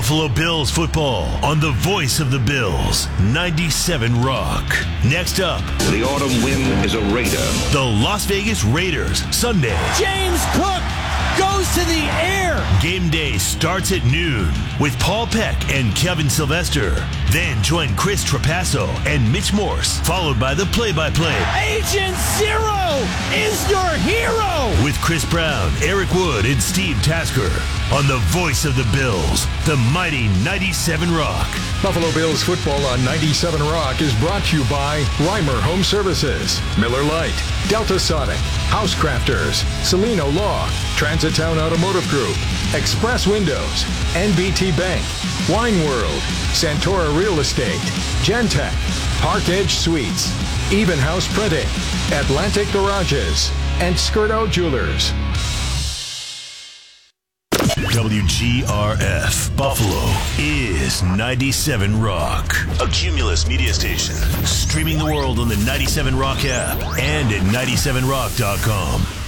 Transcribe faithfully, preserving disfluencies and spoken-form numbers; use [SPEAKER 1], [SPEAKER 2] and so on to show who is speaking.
[SPEAKER 1] Buffalo Bills football on the voice of the Bills, ninety-seven Rock. Next up,
[SPEAKER 2] the autumn wind is a Raider.
[SPEAKER 1] The Las Vegas Raiders, Sunday.
[SPEAKER 3] James Cook goes to the air.
[SPEAKER 1] Game day starts at noon with Paul Peck and Kevin Sylvester. Then join Chris Trapasso and Mitch Morse, followed by the play-by-play.
[SPEAKER 3] Agent Zero is your hero.
[SPEAKER 1] With Chris Brown, Eric Wood, and Steve Tasker on the voice of the Bills, the mighty ninety-seven Rock.
[SPEAKER 4] Buffalo Bills football on ninety-seven Rock is brought to you by Reimer Home Services, Miller Lite, Delta Sonic, Housecrafters, Celino Law, Transit Town Automotive Group, Express Windows, N B T Bank, Wine World, Santora Real Estate, Gentech, Park Edge Suites, Even House Printing, Atlantic Garages, and Skirto Jewelers.
[SPEAKER 1] W G R F Buffalo is ninety-seven Rock, a Cumulus media station, streaming the world on the ninety-seven Rock app and at ninety-seven rock dot com.